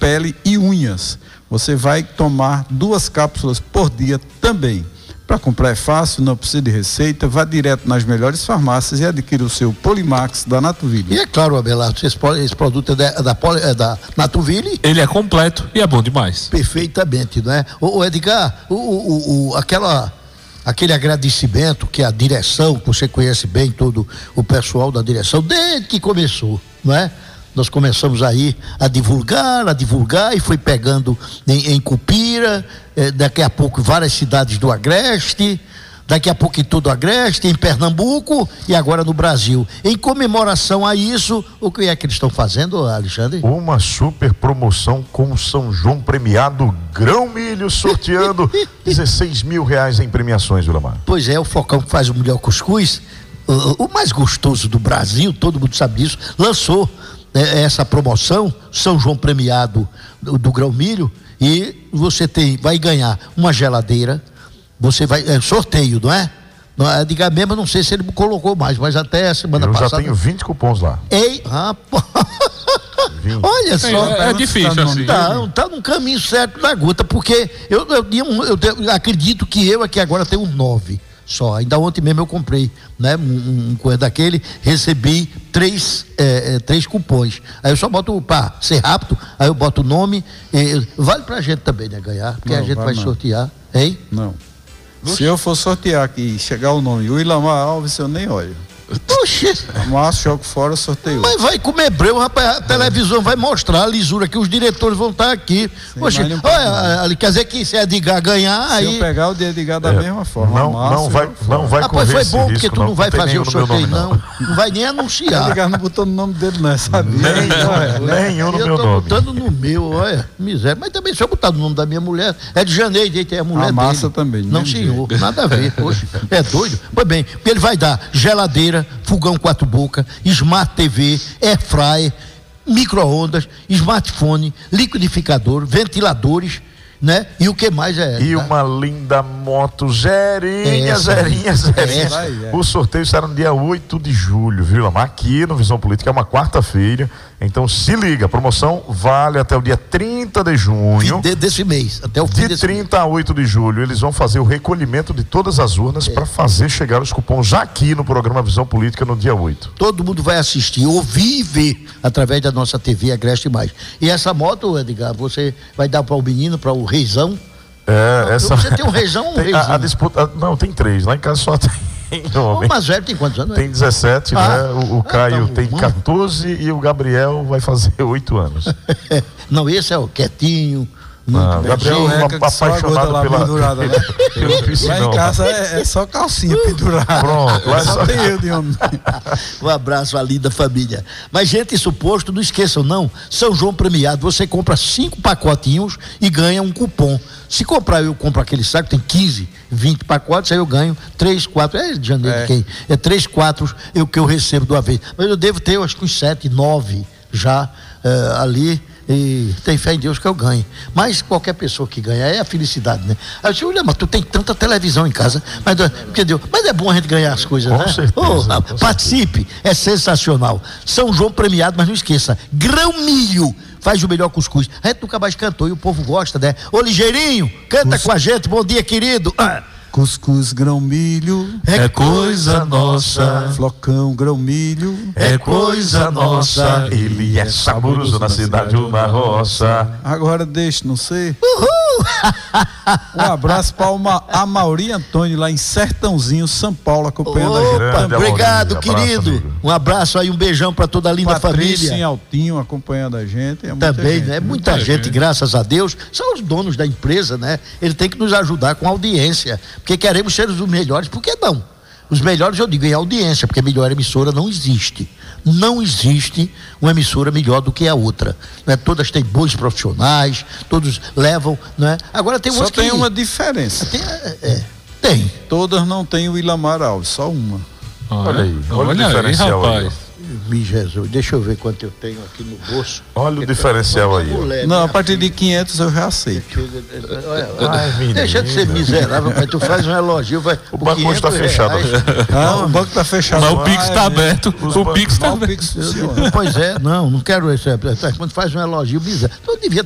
pele e unhas. Você vai tomar 2 cápsulas por dia também. Para comprar é fácil, não precisa de receita, vá direto nas melhores farmácias e adquira o seu Polimax da Natuville. E é claro, Abelardo, esse produto é da Natuville. Ele é completo e é bom demais. Perfeitamente, não é? O Edgar, aquele agradecimento que a direção, que você conhece bem todo o pessoal da direção, desde que começou, não é? Nós começamos aí a divulgar e foi pegando em Cupira, daqui a pouco várias cidades do Agreste, daqui a pouco em todo o Agreste, em Pernambuco e agora no Brasil. Em comemoração a isso, o que é que eles estão fazendo, Alexandre? Uma super promoção com o São João premiado Grão Milho, sorteando 16 mil reais em premiações, Vilamar. Pois é, o Focão que faz o melhor cuscuz, o mais gostoso do Brasil, todo mundo sabe disso, lançou essa promoção, São João premiado do Grão Milho, e você vai ganhar uma geladeira, você vai, sorteio, não é? Diga mesmo, não sei se ele colocou mais, mas até a semana passada. Eu já tenho 20 cupons lá. Ei, rapaz! Olha só. É difícil assim. Tá no caminho certo da gota, porque eu acredito que eu aqui agora tenho 9. Só, ainda ontem mesmo eu comprei, né, um coisa daquele, recebi 3 cupons, aí eu só boto, para ser rápido, aí eu boto o nome, vale pra gente também, né, ganhar, porque a gente vai sortear, hein? Não. Se eu for sortear aqui e chegar o nome, o Ilamar Alves, eu nem olho. Oxê. Mas jogo fora, sorteio. Mas vai comer breu, rapaz, a televisão vai mostrar a lisura que os diretores vão estar aqui. Oxê, olha, quer dizer que se Edgar ganhar, aí... Se eu pegar o de Edgar da mesma forma. Não vai correr foi esse bom, risco, porque tu não vai fazer o sorteio, não vai nem O anunciar. Edgar não botou no nome dele, não, sabia? Nenhum no meu nome. Eu tô botando no meu, olha, miséria. Mas também se eu botar no nome da minha mulher, é de Janeiro, é a mulher dele. A massa também. Não, senhor, nada a ver. Poxa, é doido? Pois bem, ele vai dar geladeira, fogão 4 bocas, Smart TV, Airfryer, micro-ondas, smartphone, liquidificador, ventiladores, né? E o que mais é? E uma linda moto zerinha. O sorteio será no dia 8 de julho, viu? Aqui no Visão Política é uma quarta-feira. Então se liga, a promoção vale até o dia 30 de junho. Desse mês, até o fim de 30 a 8 de julho, eles vão fazer o recolhimento de todas as urnas para fazer chegar os cupons já aqui no programa Visão Política no dia 8. Todo mundo vai assistir, ouvir e ver através da nossa TV Agreste Mais. E essa moto, Edgar, você vai dar para o menino, para o Reizão? Você tem um Reizão ou um Reizinho? A disputa, não, tem 3, lá em casa só tem. O mais velho tem quantos anos? Tem 17, né? O Caio tem 14 e o Gabriel vai fazer 8 anos. Não, esse é o quietinho. Não, o Gabriel é apaixonado pendurada, né? Lá em casa é só calcinha pendurada. Pronto, lá só tem eu de homem. Um abraço à linda família. Mas, gente, isso posto, não esqueçam, não. São João premiado, você compra 5 pacotinhos e ganha um cupom. Se comprar, eu compro aquele saco, tem 15, 20 pacotes, aí eu ganho 3, 4, de janeiro de quem? 3, 4 que eu recebo de uma vez. Mas eu devo ter, acho que uns 7, 9 já ali. E tem fé em Deus que eu ganhe. Mas qualquer pessoa que ganhar é a felicidade, né? Aí eu disse, olha, mas tu tem tanta televisão em casa, mas é bom a gente ganhar as coisas, com né? Certeza, participe, é sensacional. São João premiado, mas não esqueça, Grão Milho faz o melhor cuscuz. A gente nunca mais cantou e o povo gosta, né? Ô Ligeirinho, canta com a gente, bom dia, querido. Cuscuz, grão milho, é coisa nossa. Flocão, grão milho, é coisa nossa. Ele é saboroso na cidade ou na roça. Agora deixa, não sei. Uhul! Um abraço para a Mauri Antônio, lá em Sertãozinho, São Paulo, acompanhando a gente. Obrigado, querido. Um abraço aí, um beijão para toda a linda Patrícia família. Em Altinho, acompanhando a gente. Também, né? Muita gente, graças a Deus. São os donos da empresa, né? Ele tem que nos ajudar com a audiência. Porque queremos ser os melhores, por que não? Os melhores, eu digo, em audiência, porque a melhor emissora não existe. Não existe uma emissora melhor do que a outra. Né? Todas têm bons profissionais, todos levam, né? Agora tem umas só tem uma diferença. Tem. Todas não têm o Ilamar Alves, só uma. Olha aí, olha o diferencial aí, rapaz. Jesus, deixa eu ver quanto eu tenho aqui no bolso. Olha o diferencial aí. Não, a partir de 500 eu já aceito. Deixa de ser miserável, mas tu faz um elogio. O banco hoje está fechado. O banco está fechado. Mas o Pix está aberto. O Pix está aberto. Pois é, não quero isso. Quando faz um elogio miserável, tu devia